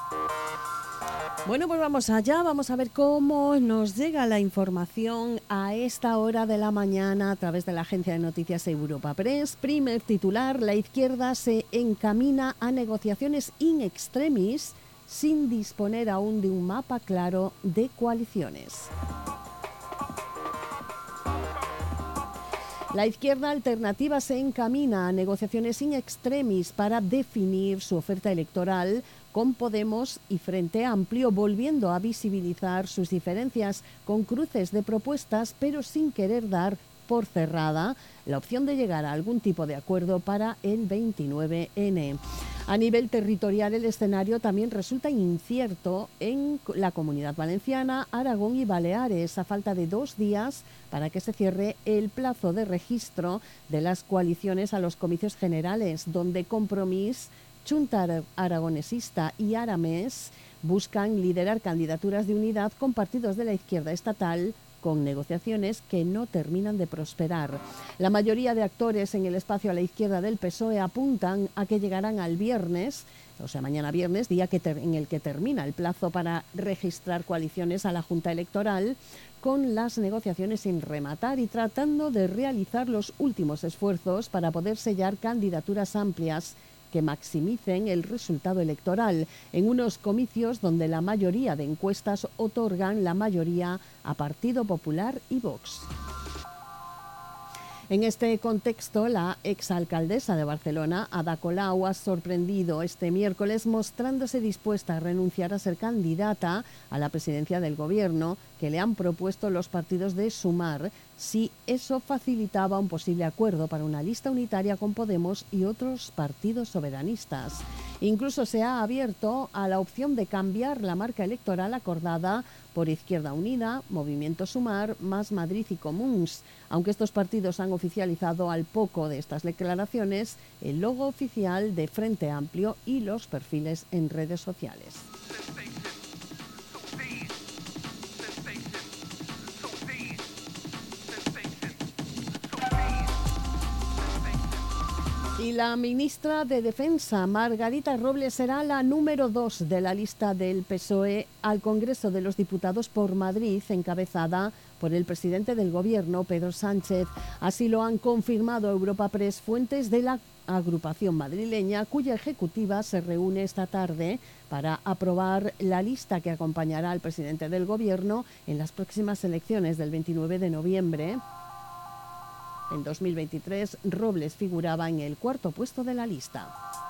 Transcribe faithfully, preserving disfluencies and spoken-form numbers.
Bueno, pues vamos allá, vamos a ver cómo nos llega la información a esta hora de la mañana a través de la agencia de noticias Europa Press. Primer titular: la izquierda se encamina a negociaciones in extremis sin disponer aún de un mapa claro de coaliciones. La izquierda alternativa se encamina a negociaciones in extremis para definir su oferta electoral con Podemos y Frente Amplio, volviendo a visibilizar sus diferencias con cruces de propuestas, pero sin querer dar por cerrada la opción de llegar a algún tipo de acuerdo para el veintinueve ene. A nivel territorial, el escenario también resulta incierto en la Comunidad Valenciana, Aragón y Baleares, a falta de dos días para que se cierre el plazo de registro de las coaliciones a los comicios generales, donde Compromís, Chunta Aragonesista y Aramés buscan liderar candidaturas de unidad con partidos de la izquierda estatal, con negociaciones que no terminan de prosperar. La mayoría de actores en el espacio a la izquierda del P S O E apuntan a que llegarán al viernes, o sea, mañana viernes, día que ter- en el que termina el plazo para registrar coaliciones a la Junta Electoral, con las negociaciones sin rematar y tratando de realizar los últimos esfuerzos para poder sellar candidaturas amplias que maximicen el resultado electoral en unos comicios donde la mayoría de encuestas otorgan la mayoría a Partido Popular y Vox. En este contexto, la exalcaldesa de Barcelona, Ada Colau, ha sorprendido este miércoles mostrándose dispuesta a renunciar a ser candidata a la presidencia del gobierno que le han propuesto los partidos de Sumar, si eso facilitaba un posible acuerdo para una lista unitaria con Podemos y otros partidos soberanistas. Incluso se ha abierto a la opción de cambiar la marca electoral acordada por Izquierda Unida, Movimiento Sumar, Más Madrid y Comuns, aunque estos partidos han oficializado al poco de estas declaraciones el logo oficial de Frente Amplio y los perfiles en redes sociales. Y la ministra de Defensa, Margarita Robles, será la número dos de la lista del P S O E al Congreso de los Diputados por Madrid, encabezada por el presidente del Gobierno, Pedro Sánchez. Así lo han confirmado Europa Press fuentes de la agrupación madrileña, cuya ejecutiva se reúne esta tarde para aprobar la lista que acompañará al presidente del Gobierno en las próximas elecciones del veintinueve de noviembre. En dos mil veintitrés, Robles figuraba en el cuarto puesto de la lista.